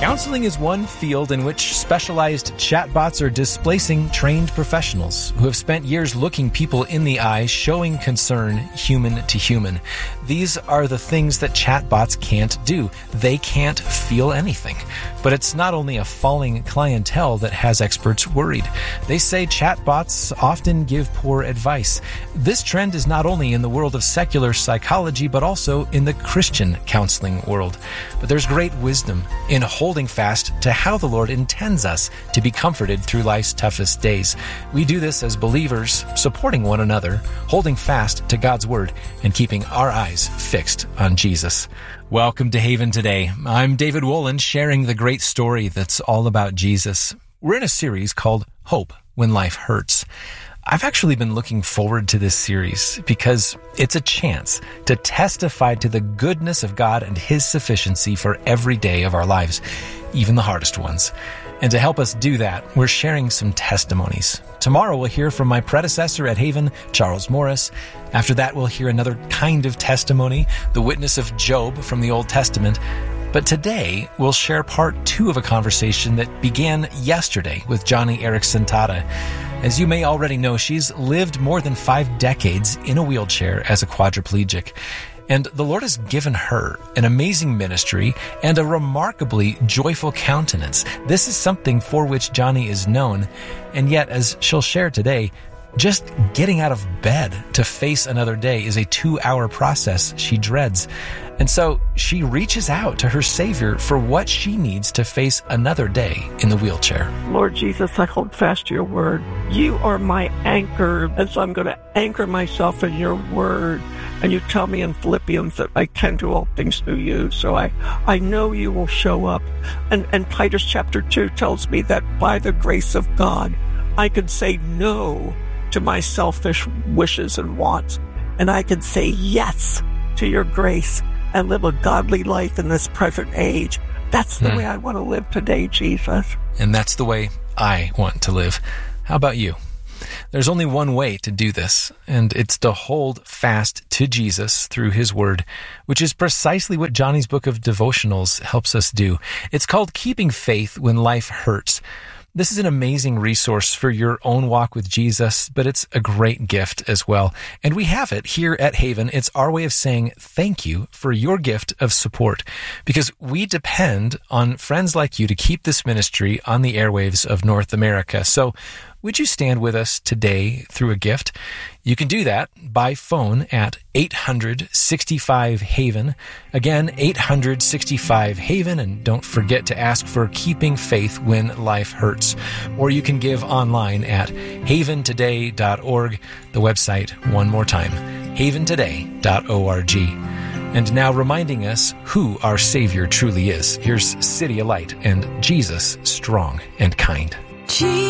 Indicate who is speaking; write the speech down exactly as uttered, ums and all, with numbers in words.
Speaker 1: Counseling is one field in which specialized chatbots are displacing trained professionals who have spent years looking people in the eye, showing concern human to human. These are the things that chatbots can't do. They can't feel anything. But it's not only a falling clientele that has experts worried. They say chatbots often give poor advice. This trend is not only in the world of secular psychology, but also in the Christian counseling world. But there's great wisdom in holding fast to how the Lord intends us to be comforted through life's toughest days. We do this as believers, supporting one another, holding fast to God's Word, and keeping our eyes fixed on Jesus. Welcome to Haven Today. I'm David Wolin, sharing the great story that's all about Jesus. We're in a series called Hope When Life Hurts. I've actually been looking forward to this series because it's a chance to testify to the goodness of God and His sufficiency for every day of our lives, even the hardest ones. And to help us do that, we're sharing some testimonies. Tomorrow we'll hear from my predecessor at Haven, Charles Morris. After that, we'll hear another kind of testimony, the witness of Job from the Old Testament. But today, we'll share part two of a conversation that began yesterday with Joni Eareckson Tada. As you may already know, she's lived more than five decades in a wheelchair as a quadriplegic. And the Lord has given her an amazing ministry and a remarkably joyful countenance. This is something for which Joni is known. And yet, as she'll share today, just getting out of bed to face another day is a two-hour process she dreads. And so she reaches out to her Savior for what she needs to face another day in the wheelchair.
Speaker 2: Lord Jesus, I hold fast to your word. You are my anchor, and so I'm going to anchor myself in your word. And you tell me in Philippians that I can do all things through you, so I, I know you will show up. And, and Titus chapter two tells me that by the grace of God, I can say no to my selfish wishes and wants, and I can say yes to your grace and live a godly life in this present age. That's the hmm. way I want to live today, Jesus.
Speaker 1: And that's the way I want to live. How about you? There's only one way to do this, and it's to hold fast to Jesus through His Word, which is precisely what Joni's book of devotionals helps us do. It's called Keeping Faith When Life Hurts. This is an amazing resource for your own walk with Jesus, but it's a great gift as well. And we have it here at Haven. It's our way of saying thank you for your gift of support, because we depend on friends like you to keep this ministry on the airwaves of North America. So would you stand with us today through a gift? You can do that by phone at eight hundred sixty-five Haven. Again, eight hundred sixty-five Haven. And don't forget to ask for Keeping Faith When Life Hurts. Or you can give online at haven today dot org. The website, one more time, haven today dot org. And now reminding us who our Savior truly is. Here's City of Light and Jesus, Strong and Kind.